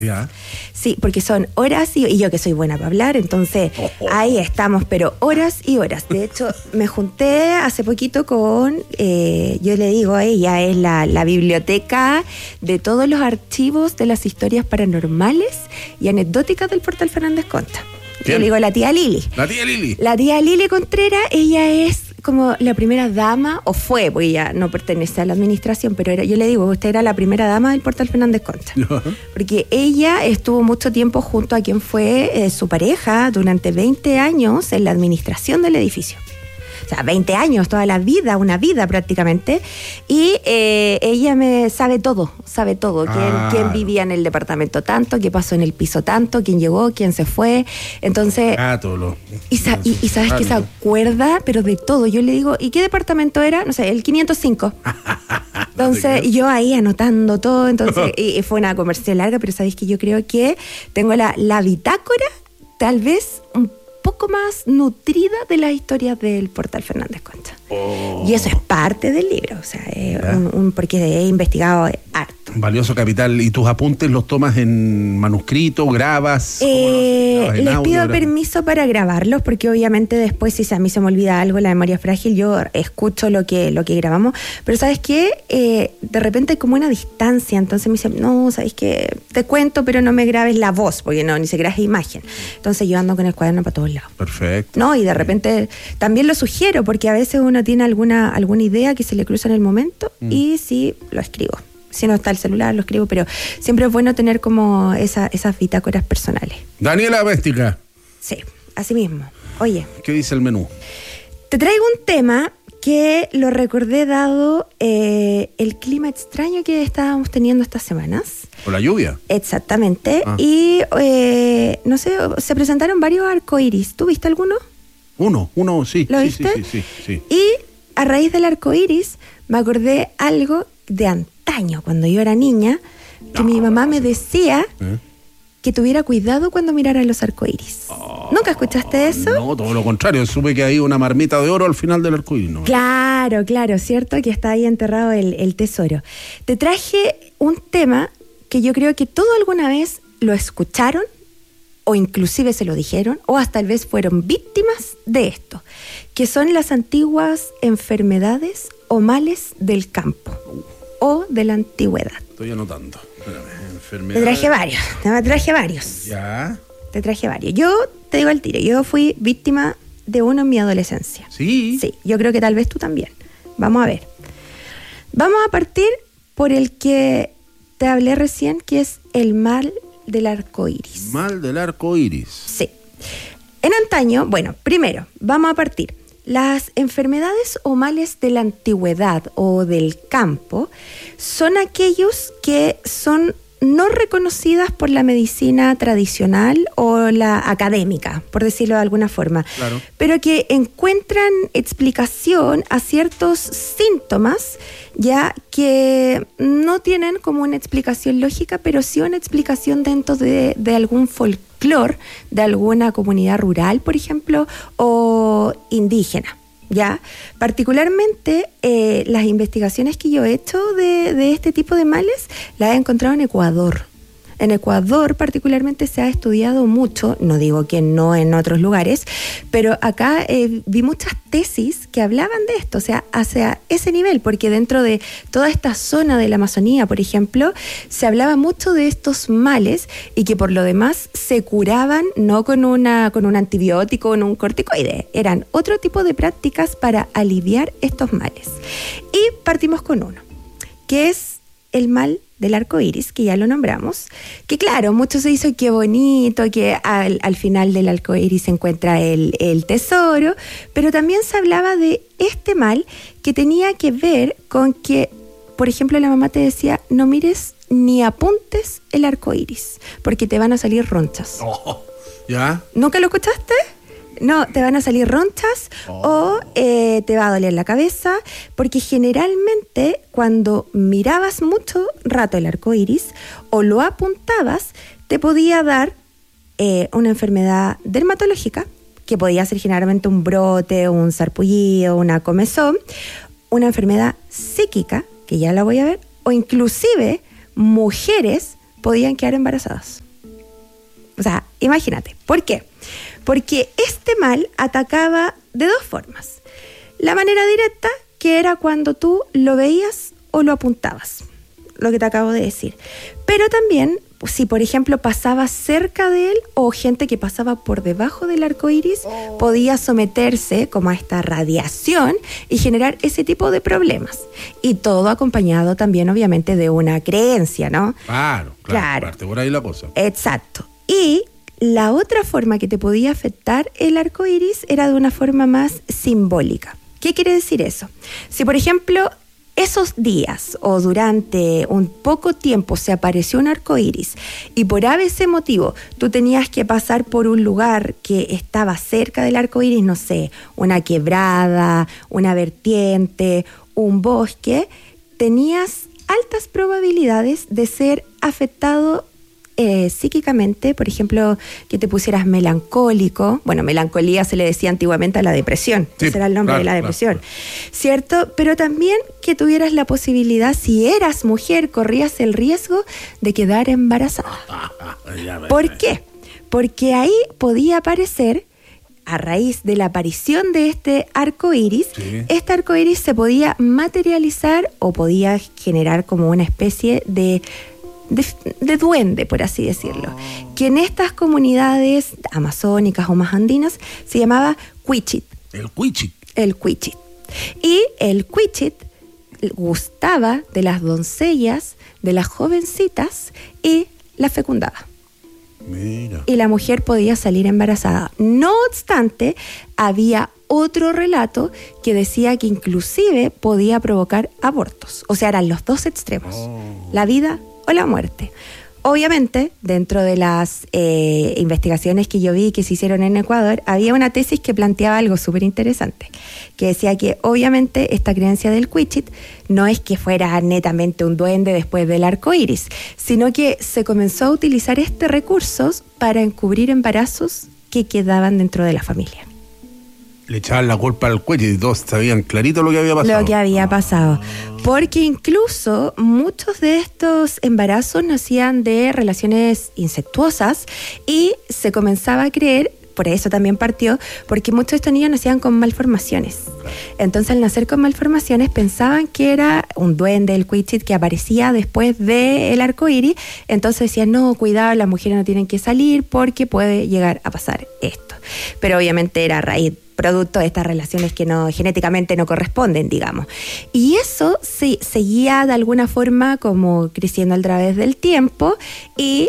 Ya. Sí, porque son horas y yo que soy buena para hablar, entonces ahí estamos, pero horas y horas. De hecho, me junté hace poquito con, yo le digo, ella es la biblioteca de todos los archivos de las historias paranormales y anecdóticas del Portal Fernández Conta. Yo le digo la tía Lili. La tía Lili. La tía Lili Contreras, ella es como la primera dama, o fue, porque ella no pertenece a la administración, pero yo le digo, usted era la primera dama del Portal Fernández Conta. Porque ella estuvo mucho tiempo junto a quien fue su pareja durante 20 años en la administración del edificio. O sea, 20 años, toda la vida, una vida prácticamente. Y ella me sabe todo. ¿Quién vivía en el departamento tanto? ¿Qué pasó en el piso tanto? ¿Quién llegó? ¿Quién se fue? Entonces... Y sabes que se acuerda, pero de todo. Yo le digo, ¿y qué departamento era? No sé, el 505. Entonces, yo ahí anotando todo. Entonces, y fue una conversación larga, pero sabes que yo creo que tengo la bitácora, tal vez un poco más nutrida de las historias del Portal Fernández Conta. Y eso es parte del libro, o sea, porque he investigado harto. Valioso capital. ¿Y tus apuntes los tomas en manuscrito, grabas? Les pido permiso para grabarlos, porque obviamente después, si a mí se me olvida algo, la memoria es frágil, yo escucho lo que grabamos, pero ¿sabes qué? De repente hay como una distancia, entonces me dicen, no, ¿sabes qué? Te cuento, pero no me grabes la voz, porque no, ni siquiera es imagen. Entonces yo ando con el cuaderno para todos lados. Perfecto. No, y de repente también lo sugiero, porque a veces uno tiene alguna idea que se le cruza en el momento y sí, lo escribo. Si no está el celular, lo escribo, pero siempre es bueno tener como esas bitácoras personales. Daniela Béstica. Sí, así mismo. Oye, ¿qué dice el menú? Te traigo un tema que lo recordé dado el clima extraño que estábamos teniendo estas semanas. ¿Por la lluvia? Exactamente. Y, no sé, se presentaron varios arcoíris. ¿Tú viste alguno? Uno, sí. ¿Lo viste? Sí. Y a raíz del arcoíris me acordé algo de antaño, cuando yo era niña, que mi mamá me decía que tuviera cuidado cuando mirara los arcoíris. ¿Nunca escuchaste eso? No, todo lo contrario. Supe que hay una marmita de oro al final del arcoíris. ¿No? Claro, cierto, que está ahí enterrado el tesoro. Te traje un tema que yo creo que todos alguna vez lo escucharon, o inclusive se lo dijeron, o hasta tal vez fueron víctimas de esto, que son las antiguas enfermedades o males del campo o de la antigüedad. Estoy anotando. Espérame, Te traje varios. Ya. Te traje varios. Yo te digo al tiro, yo fui víctima de uno en mi adolescencia. ¿Sí? Sí, yo creo que tal vez tú también. Vamos a ver. Vamos a partir por el que te hablé recién, que es el mal del arco iris. Mal del arco iris. Sí. En antaño, bueno, primero, vamos a partir. Las enfermedades o males de la antigüedad o del campo son aquellos que son no reconocidas por la medicina tradicional o la académica, por decirlo de alguna forma, claro, pero que encuentran explicación a ciertos síntomas, ya que no tienen como una explicación lógica, pero sí una explicación dentro de algún folclore de alguna comunidad rural, por ejemplo, o indígena. Ya, particularmente las investigaciones que yo he hecho de este tipo de males las he encontrado en Ecuador. En Ecuador particularmente se ha estudiado mucho, no digo que no en otros lugares, pero acá vi muchas tesis que hablaban de esto, o sea, hacia ese nivel, porque dentro de toda esta zona de la Amazonía, por ejemplo, se hablaba mucho de estos males y que por lo demás se curaban no con un antibiótico o un corticoide, eran otro tipo de prácticas para aliviar estos males. Y partimos con uno, que es el mal del arco iris, que ya lo nombramos, que claro, mucho se hizo qué bonito, que al final del arco iris se encuentra el tesoro, pero también se hablaba de este mal que tenía que ver con que, por ejemplo, la mamá te decía, no mires ni apuntes el arco iris, porque te van a salir ronchas. Oh, ¿ya? ¿Nunca lo escuchaste? No, te van a salir ronchas o te va a doler la cabeza, porque generalmente cuando mirabas mucho rato el arco iris o lo apuntabas, te podía dar una enfermedad dermatológica, que podía ser generalmente un brote, un sarpullido, una comezón, una enfermedad psíquica, que ya la voy a ver, o inclusive mujeres podían quedar embarazadas. O sea, imagínate. ¿Por qué? Porque este mal atacaba de dos formas. La manera directa, que era cuando tú lo veías o lo apuntabas, lo que te acabo de decir. Pero también, si por ejemplo pasaba cerca de él o gente que pasaba por debajo del arco iris, podía someterse como a esta radiación y generar ese tipo de problemas. Y todo acompañado también, obviamente, de una creencia, ¿no? Claro. Parte por ahí la cosa. Exacto. Y la otra forma que te podía afectar el arco iris era de una forma más simbólica. ¿Qué quiere decir eso? Si, por ejemplo, esos días o durante un poco tiempo se apareció un arco iris y por ese motivo tú tenías que pasar por un lugar que estaba cerca del arco iris, no sé, una quebrada, una vertiente, un bosque, tenías altas probabilidades de ser afectado psíquicamente, por ejemplo, que te pusieras melancólico. Bueno, melancolía se le decía antiguamente a la depresión, sí, ese era el nombre de la depresión, ¿cierto? Pero también que tuvieras la posibilidad, si eras mujer, corrías el riesgo de quedar embarazada. ¿Por qué? Porque ahí podía aparecer, a raíz de la aparición de este arco iris, este arco iris se podía materializar o podía generar como una especie de duende, por así decirlo, que en estas comunidades amazónicas o más andinas se llamaba Cuichit. El Cuichit. El Cuichit. Y el Cuichit gustaba de las doncellas, de las jovencitas y las fecundaba. Mira. Y la mujer podía salir embarazada. No obstante, había otro relato que decía que inclusive podía provocar abortos. O sea, eran los dos extremos, la vida o la muerte. Obviamente, dentro de las investigaciones que yo vi que se hicieron en Ecuador, había una tesis que planteaba algo súper interesante, que decía que obviamente esta creencia del Cuichit no es que fuera netamente un duende después del arco iris, sino que se comenzó a utilizar este recurso para encubrir embarazos que quedaban dentro de la familia. Le echaban la culpa al cuello y todos sabían clarito lo que había pasado. Lo que había pasado. Porque incluso muchos de estos embarazos nacían de relaciones incestuosas y se comenzaba a creer, por eso también partió, porque muchos de estos niños nacían con malformaciones. Entonces, al nacer con malformaciones, pensaban que era un duende, el Cuichit, que aparecía después del arco iris. Entonces decían, no, cuidado, las mujeres no tienen que salir porque puede llegar a pasar esto. Pero obviamente era a raíz, producto de estas relaciones que no genéticamente no corresponden, digamos. Y eso sí, seguía de alguna forma como creciendo a través del tiempo y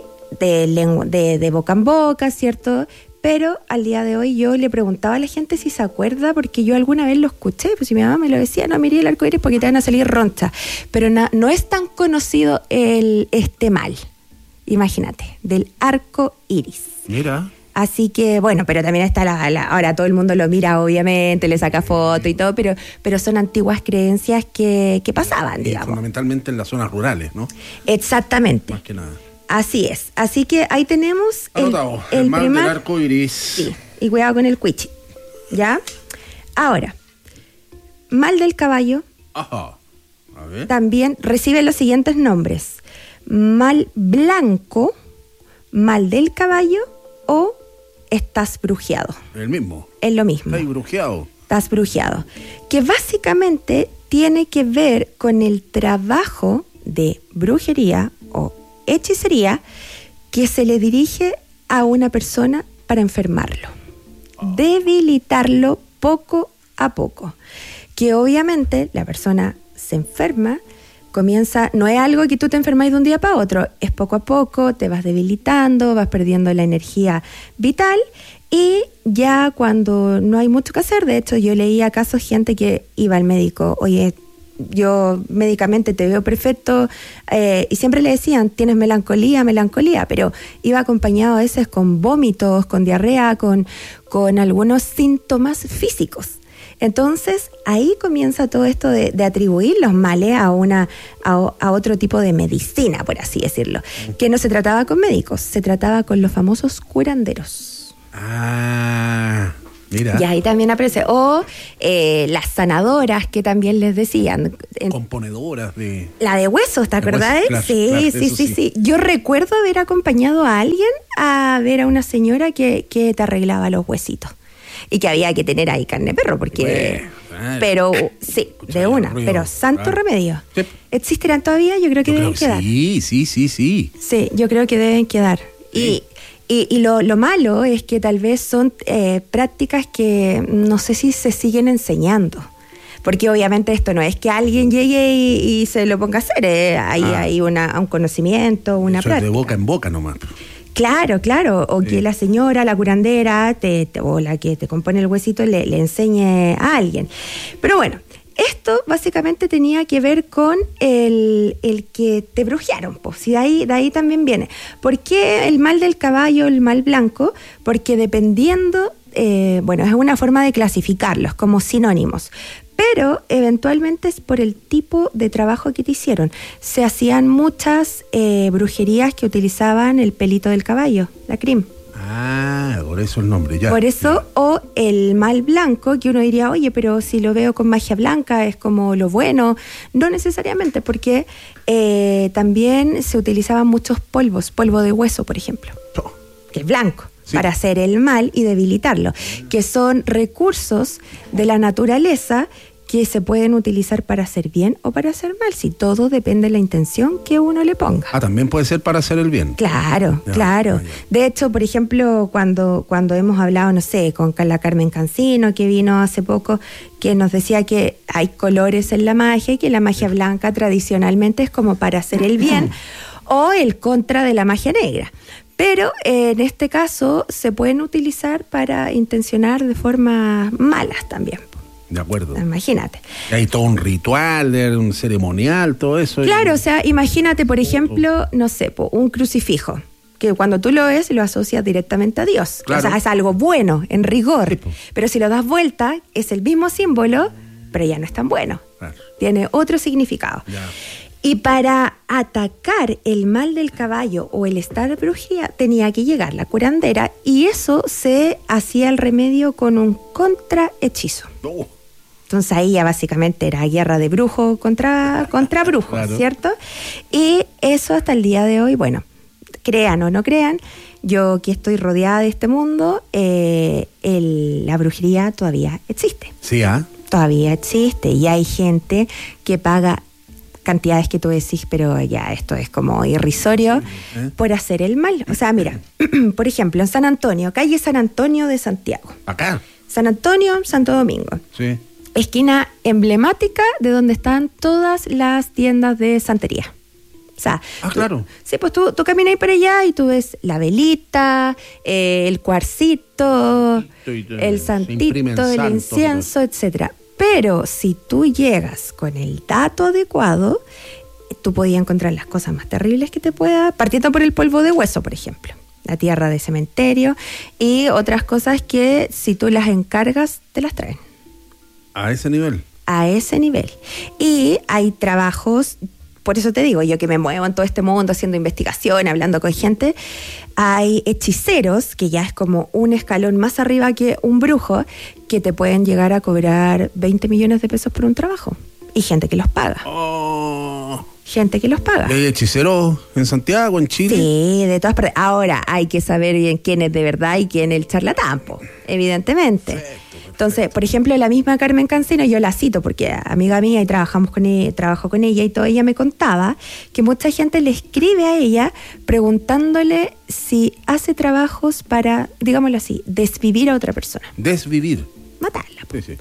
de boca en boca, ¿cierto? Pero al día de hoy yo le preguntaba a la gente si se acuerda, porque yo alguna vez lo escuché, pues si mi mamá me lo decía, no, miré el arco iris porque te van a salir ronchas. Pero no es tan conocido este mal, imagínate, del arco iris. Mira. Así que, bueno, pero también está ahora todo el mundo lo mira, obviamente, le saca foto y todo, pero son antiguas creencias que pasaban, digamos. Fundamentalmente en las zonas rurales, ¿no? Exactamente. Más que nada. Así es. Así que ahí tenemos el mal del arco iris. Sí, y cuidado con el Cuichit, ¿ya? Ahora, mal del caballo. Ajá. A ver. También recibe los siguientes nombres: mal blanco, mal del caballo o estás brujeado. El mismo. Es lo mismo. Estás brujeado. Estás brujeado. Que básicamente tiene que ver con el trabajo de brujería o hechicería que se le dirige a una persona para enfermarlo, debilitarlo poco a poco. Que obviamente la persona se enferma, comienza, no es algo que tú te enfermas de un día para otro, es poco a poco, te vas debilitando, vas perdiendo la energía vital y ya cuando no hay mucho que hacer, de hecho yo leía casos gente que iba al médico, oye, yo médicamente te veo perfecto, y siempre le decían, tienes melancolía, pero iba acompañado a veces con vómitos, con diarrea, con algunos síntomas físicos. Entonces, ahí comienza todo esto de atribuir los males a otro tipo de medicina, por así decirlo. Que no se trataba con médicos, se trataba con los famosos curanderos. Ah, Mira. Y ahí también aparece. O las sanadoras que también les decían. Componedoras de... La de huesos, ¿te acordás? Claro, Sí, claro, sí. Yo recuerdo haber acompañado a alguien a ver a una señora que te arreglaba los huesitos. Y que había que tener ahí carne de perro, porque... Pero sí, de una. Ruido, pero santo remedio. Sí. ¿Existirán todavía? Yo creo que deben quedar. Sí. Sí, yo creo que deben quedar. Sí. Y lo malo es que tal vez son prácticas que no sé si se siguen enseñando. Porque obviamente esto no es que alguien llegue y se lo ponga a hacer. Hay un conocimiento, una eso práctica. es de boca en boca nomás. Claro. O Sí. que la señora, la curandera, o la que te compone el huesito le enseñe a alguien. Pero bueno, esto básicamente tenía que ver con el que te brujearon, pues, y de ahí también viene. ¿Por qué el mal del caballo, el mal blanco? Porque dependiendo, es una forma de clasificarlos como sinónimos, pero eventualmente es por el tipo de trabajo que te hicieron. Se hacían muchas brujerías que utilizaban el pelito del caballo, la crin. Por eso el nombre, ya. Por eso, o el mal blanco, que uno diría, oye, pero si lo veo con magia blanca es como lo bueno. No necesariamente, porque también se utilizaban muchos polvo de hueso, por ejemplo, que es blanco, sí, para hacer el mal y debilitarlo, que son recursos de la naturaleza que se pueden utilizar para hacer bien o para hacer mal, si todo depende de la intención que uno le ponga. También puede ser para hacer el bien. Claro. Ya. De hecho, por ejemplo, cuando hemos hablado, no sé, con la Carmen Cancino, que vino hace poco, que nos decía que hay colores en la magia y que la magia blanca tradicionalmente es como para hacer el bien o el contra de la magia negra. Pero en este caso se pueden utilizar para intencionar de formas malas también. De acuerdo. Imagínate. Hay todo un ritual, un ceremonial, todo eso. Claro, o sea, imagínate, por ejemplo, no sé, un crucifijo, que cuando tú lo ves lo asocias directamente a Dios. Claro. O sea, es algo bueno, en rigor. Sí, po. Pero si lo das vuelta, es el mismo símbolo, pero ya no es tan bueno. Claro. Tiene otro significado. Ya. Y para atacar el mal del caballo o el estar de brujería, tenía que llegar la curandera, y eso se hacía el remedio con un contrahechizo. Oh. Entonces ahí ya básicamente era guerra de brujo contra brujo, Claro. ¿cierto? Y eso hasta el día de hoy, bueno, crean o no crean, yo que estoy rodeada de este mundo, la brujería todavía existe. Sí, Todavía existe, y hay gente que paga cantidades que tú decís, pero ya esto es como irrisorio, por hacer el mal. O sea, mira, por ejemplo, en San Antonio, calle San Antonio de Santiago. Acá. San Antonio, Santo Domingo. Sí. Esquina emblemática de donde están todas las tiendas de santería. O sea, claro. Sí, pues tú caminas por allá y tú ves la velita, el cuarcito, el santito, el incienso, etcétera. Pero si tú llegas con el dato adecuado, tú podías encontrar las cosas más terribles que te pueda, partiendo por el polvo de hueso, por ejemplo, la tierra de cementerio y otras cosas que si tú las encargas, te las traen. A ese nivel. A ese nivel. Y hay trabajos, por eso te digo, yo que me muevo en todo este mundo haciendo investigación, hablando con gente, hay hechiceros, que ya es como un escalón más arriba que un brujo, que te pueden llegar a cobrar 20 millones de pesos por un trabajo. Y gente que los paga. Gente que los paga. ¿Hay hechiceros en Santiago, en Chile? Sí, de todas partes. Ahora hay que saber bien quién es de verdad y quién es el charlatán, evidentemente. Perfecto. Entonces, por ejemplo, la misma Carmen Cancino, yo la cito porque amiga mía y trabajo con ella, y todo, ella me contaba que mucha gente le escribe a ella preguntándole si hace trabajos para, digámoslo así, desvivir a otra persona. Desvivir. Matarla. Sí.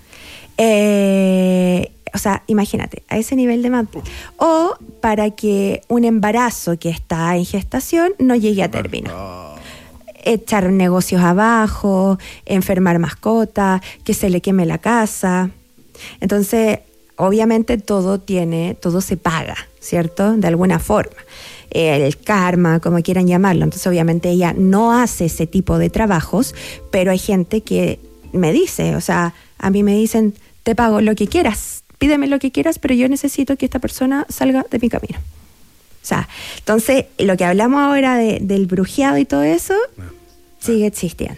O sea, imagínate, a ese nivel de matar. O para que un embarazo que está en gestación no llegue a término. Echar negocios abajo, enfermar mascotas, que se le queme la casa. Entonces, obviamente todo se paga, ¿cierto? De alguna forma. El karma, como quieran llamarlo. Entonces, obviamente ella no hace ese tipo de trabajos, pero hay gente que me dice, o sea, a mí me dicen, te pago lo que quieras, pídeme lo que quieras, pero yo necesito que esta persona salga de mi camino. O sea, entonces, lo que hablamos ahora del brujeado y todo eso, sigue existiendo.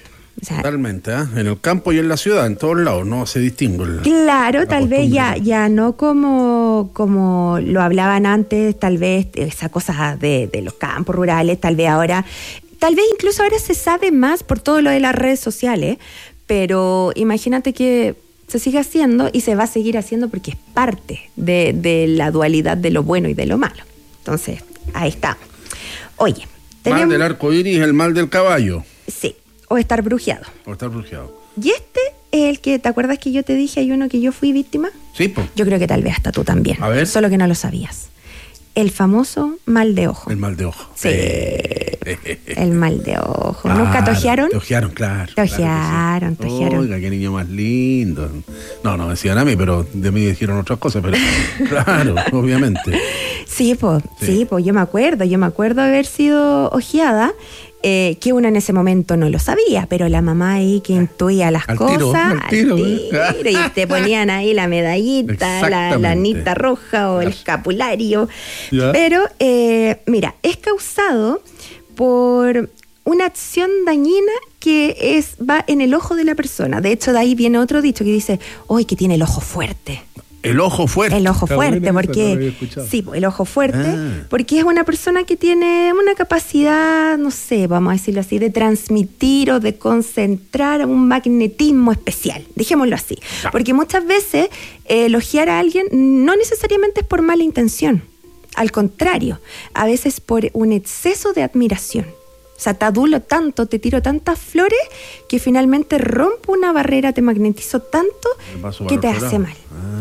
O sea, totalmente, ¿eh? En el campo y en la ciudad, en todos lados, no se distingue. Claro, tal vez ya no como lo hablaban antes, tal vez esa cosa de los campos rurales, tal vez incluso ahora se sabe más por todo lo de las redes sociales, pero imagínate que se sigue haciendo y se va a seguir haciendo porque es parte de la dualidad de lo bueno y de lo malo. Entonces, ahí está. Oye, mal del arco iris, el mal del caballo. Sí, o estar brujeado. Y este es el que, ¿te acuerdas que yo te dije, hay uno que yo fui víctima? Sí, pues. Yo creo que tal vez hasta tú también. A ver. Solo que no lo sabías. El famoso mal de ojo. El mal de ojo. Sí. El mal de ojo. Claro, ¿nunca te ojearon? Te ojearon, claro. Te ojearon. Oiga, qué niño más lindo. No me decían a mí, pero de mí dijeron otras cosas, pero claro, obviamente. Sí, pues, yo me acuerdo haber sido ojeada. Que uno en ese momento no lo sabía, pero la mamá ahí que intuía las cosas, al tiro, y te ponían ahí la medallita, la anita roja o el escapulario. ¿Ya? Pero, mira, es causado por una acción dañina que va en el ojo de la persona. De hecho, de ahí viene otro dicho que dice, ¡ay, que tiene el ojo fuerte! El ojo fuerte. El ojo fuerte, porque sí, el ojo fuerte, porque es una persona que tiene una capacidad, no sé, vamos a decirlo así, de transmitir o de concentrar un magnetismo especial, dejémoslo así. Porque muchas veces elogiar a alguien no necesariamente es por mala intención, al contrario, a veces por un exceso de admiración. O sea, te adulo tanto, te tiro tantas flores que finalmente rompo una barrera, te magnetizo tanto que te hace mal.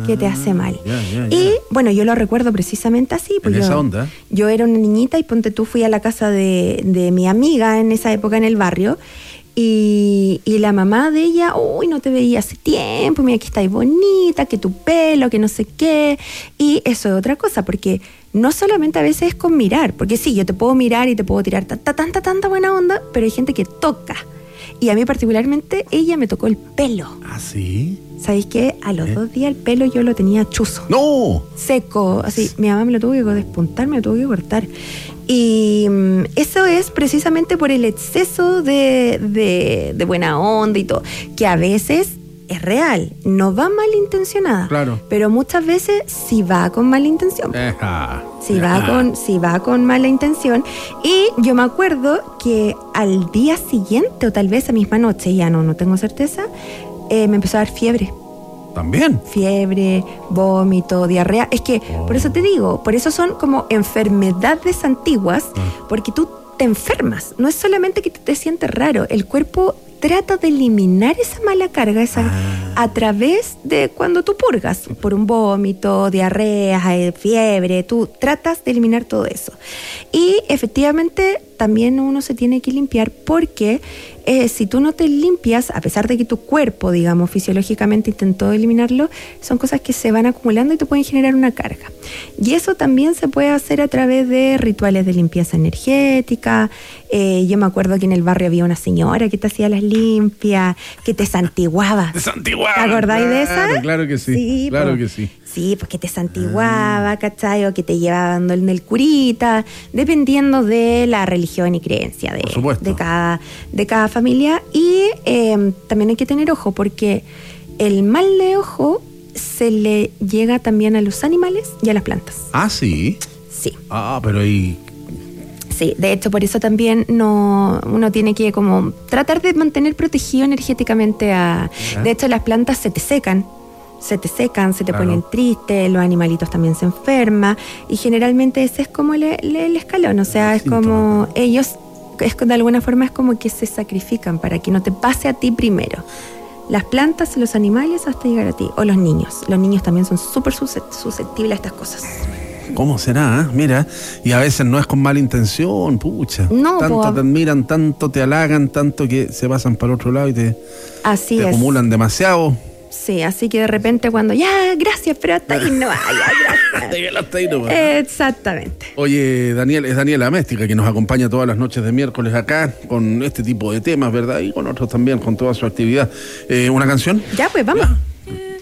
Y bueno, yo lo recuerdo precisamente así. Pues en esa onda. Yo era una niñita y ponte tú, fui a la casa de mi amiga en esa época en el barrio. Y la mamá de ella, uy, no te veía hace tiempo, mira que estáis bonita, que tu pelo, que no sé qué. Y eso es otra cosa, porque no solamente a veces es con mirar, porque sí, yo te puedo mirar y te puedo tirar tanta buena onda, pero hay gente que toca. Y a mí particularmente, ella me tocó el pelo. ¿Ah, sí? ¿Sabéis qué? A los 2 días el pelo yo lo tenía chuzo. ¡No! Seco, así. Mi mamá me lo tuvo que despuntar, me lo tuvo que cortar. Y eso es precisamente por el exceso de buena onda y todo, que a veces es real, no va malintencionada. Claro. Pero muchas veces sí va con mala intención. Sí va con mala intención. Y yo me acuerdo que al día siguiente, o tal vez a misma noche, ya no tengo certeza, me empezó a dar fiebre. ¿También? Fiebre, vómito, diarrea. Es que, por eso te digo, por eso son como enfermedades antiguas, porque tú te enfermas. No es solamente que te sientes raro, el cuerpo trata de eliminar esa mala carga a través de cuando tú purgas, por un vómito, diarrea, fiebre, tú tratas de eliminar todo eso. Y efectivamente también uno se tiene que limpiar porque si tú no te limpias, a pesar de que tu cuerpo, digamos, fisiológicamente intentó eliminarlo, son cosas que se van acumulando y te pueden generar una carga. Y eso también se puede hacer a través de rituales de limpieza energética. Yo me acuerdo que en el barrio había una señora que te hacía las limpias, que te santiguaba. ¿Te acordáis de esa? Claro que sí, sí, claro que sí. Sí, pues que te santiguaba, ¿cachai? O que te llevaba dando el curita, dependiendo de la religión y creencia de cada familia. Y también hay que tener ojo, porque el mal de ojo se le llega también a los animales y a las plantas. ¿Ah, sí? Sí. Pero ahí... Sí, de hecho por eso también uno tiene que como tratar de mantener protegido energéticamente de hecho las plantas se te secan, se te ponen tristes, los animalitos también se enferman y generalmente ese es como el escalón, o sea, es como ellos, de alguna forma es como que se sacrifican para que no te pase a ti primero. Las plantas y los animales hasta llegar a ti, o los niños también son súper susceptibles a estas cosas. ¿Cómo será? Mira, y a veces no es con mala intención, pucha. No, tanto te admiran, tanto te halagan, tanto que se pasan para el otro lado y te acumulan demasiado. Sí, así que de repente cuando gracias, pero hasta ahí no gracias. Hasta ahí no. Exactamente. Oye, es Daniela Améstica, que nos acompaña todas las noches de miércoles acá con este tipo de temas, ¿verdad? Y con otros también, con toda su actividad. ¿Una canción? Ya, pues vamos. ¿Ya?